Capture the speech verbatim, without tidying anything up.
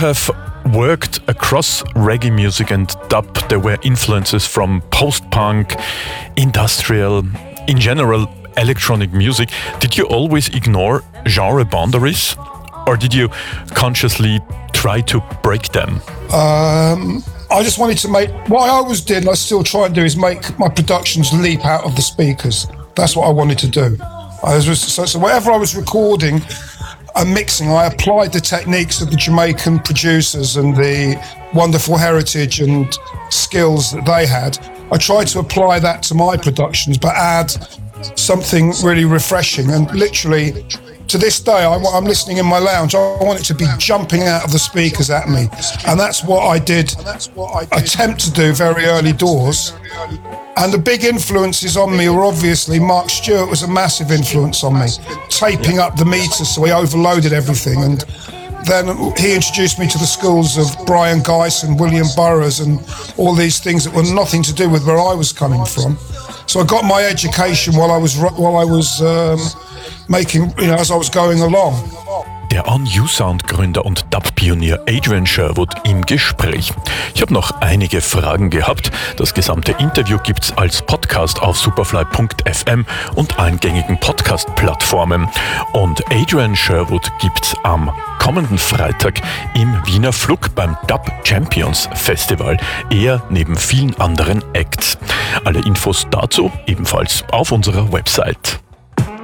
have worked across reggae music and dub. There were influences from post-punk, industrial, in general, electronic music. Did you always ignore genre boundaries? Or did you consciously try to break them? Um, I just wanted to make, what I always did, and I still try and do, is make my productions leap out of the speakers. That's what I wanted to do. I was, so, so whatever I was recording and mixing, I applied the techniques of the Jamaican producers and the wonderful heritage and skills that they had. I tried to apply that to my productions, but add something really refreshing. And literally, to this day, I, I'm listening in my lounge, I want it to be jumping out of the speakers at me. And that's what I did attempt to do very early doors. And the big influences on me were obviously Mark Stewart was a massive influence on me, taping up the meters so he overloaded everything. And then he introduced me to the schools of Brian Geiss and William Burroughs and all these things that were nothing to do with where I was coming from. So I got my education while I was while I was um, making, you know, as I was going along. Der On-U-Sound-Gründer und Dub-Pionier Adrian Sherwood im Gespräch. Ich habe noch einige Fragen gehabt. Das gesamte Interview gibt's als Podcast auf superfly punkt f m und allen gängigen Podcast-Plattformen. Und Adrian Sherwood gibt's am kommenden Freitag im Wiener Flug beim Dub Champions Festival. Er neben vielen anderen Acts. Alle Infos dazu ebenfalls auf unserer Website.